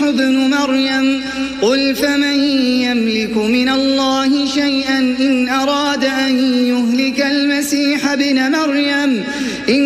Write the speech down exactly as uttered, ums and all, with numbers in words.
ابن مريم قل فمن يملك من الله شيئا إن أراد أن يهلك المسيح ابن مريم إن